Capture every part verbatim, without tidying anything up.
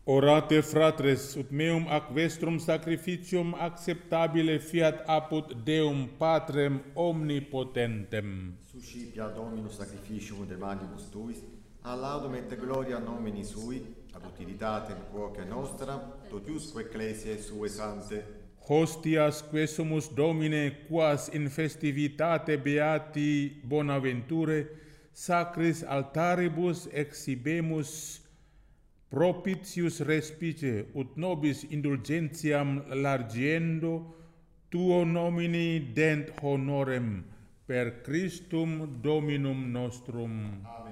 Orate fratres, ut meum ac vestrum sacrificium acceptabile fiat apud Deum Patrem omnipotentem. Suscipia Dominus sacrificium de manibus tuis, a laudum et gloria nomini sui, ad utilitatem quoque nostra, totiusque ecclesiae sue sante. Hostias que sumus Domine, quas in festivitate beati Bonaventure, sacris altaribus exhibemus, propitius respice, ut nobis indulgentiam largiendo, tuo nomini dent honorem, per Christum Dominum nostrum. Amen.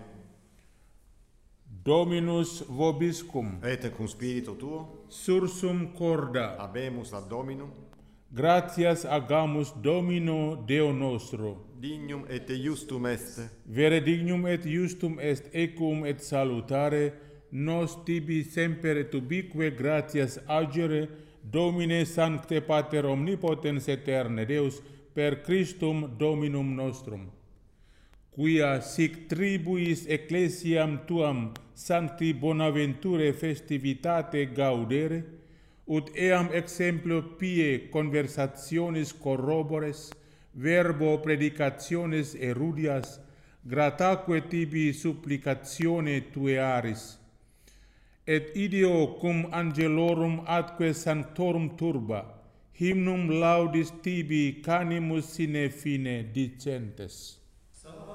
Dominus vobiscum. Et cum spiritu tuo, Sursum corda. habemus ad Dominum, Gratias agamus Domino Deo nostro. dignum et justum est, Vere dignum et justum est ecum et salutare, nos tibi semper et ubique gratias agere, Domine sancte Pater omnipotens eterne Deus, per Christum Dominum nostrum, quia sic tribuis ecclesiam tuam sancti Bonaventure festivitate gaudere, ut eam exemplo pie conversationis corrobores, verbo predicationes erudias, grataque tibi supplicatione tuearis, et ideo cum angelorum atque sanctorum turba, hymnum laudis tibi canimus sine fine dicentes.